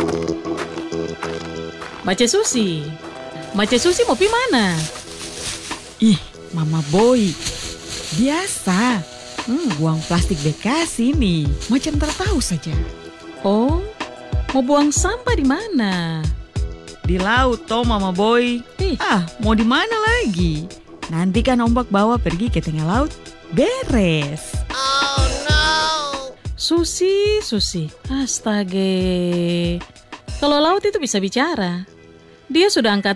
Mace Susi. Mace Susi mau pi mana? Ih, Mama Boy. Biasa. Buang plastik bekas ini. Macam tertahu saja. Oh, mau buang sampah di mana? Di laut toh Mama Boy. Ih. Mau di mana lagi? Nanti kan ombak bawa pergi ke tengah laut. Beres. Susi. Astaga. Kalau laut itu bisa bicara. Dia sudah angkat